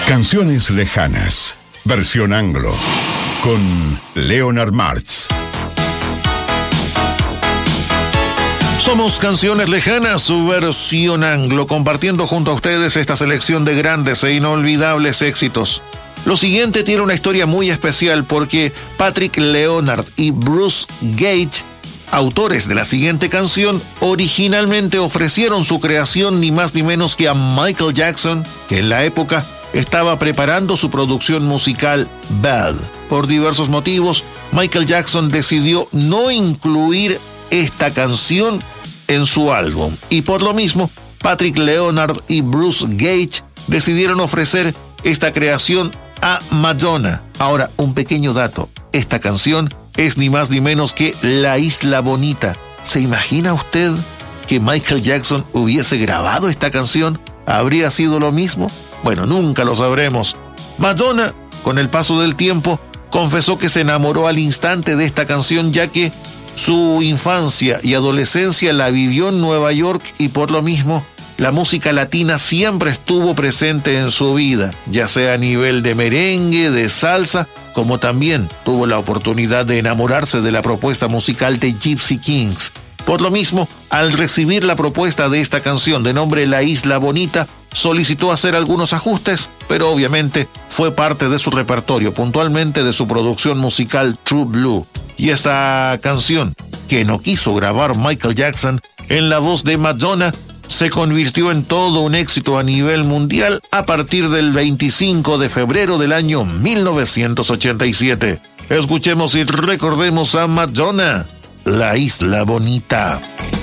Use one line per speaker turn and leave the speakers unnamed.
Canciones lejanas, versión anglo, con Leonard Martz.
Somos Canciones Lejanas, su versión anglo, compartiendo junto a ustedes esta selección de grandes e inolvidables éxitos. Lo siguiente tiene una historia muy especial porque Patrick Leonard y Bruce Gage, autores de la siguiente canción, originalmente ofrecieron su creación ni más ni menos que a Michael Jackson, que en la época estaba preparando su producción musical Bad. Por diversos motivos, Michael Jackson decidió no incluir esta canción en su álbum, y por lo mismo, Patrick Leonard y Bruce Gage decidieron ofrecer esta creación a Madonna. Ahora, un pequeño dato: esta canción es ni más ni menos que La Isla Bonita. ¿Se imagina usted que Michael Jackson hubiese grabado esta canción? ¿Habría sido lo mismo? Bueno, nunca lo sabremos. Madonna, con el paso del tiempo, confesó que se enamoró al instante de esta canción, ya que su infancia y adolescencia la vivió en Nueva York y por lo mismo la música latina siempre estuvo presente en su vida, ya sea a nivel de merengue, de salsa, como también tuvo la oportunidad de enamorarse de la propuesta musical de Gypsy Kings. Por lo mismo, al recibir la propuesta de esta canción de nombre La Isla Bonita, solicitó hacer algunos ajustes, pero obviamente fue parte de su repertorio, puntualmente de su producción musical True Blue. Y esta canción, que no quiso grabar Michael Jackson, en la voz de Madonna, se convirtió en todo un éxito a nivel mundial a partir del 25 de febrero del año 1987. Escuchemos y recordemos a Madonna, La Isla Bonita.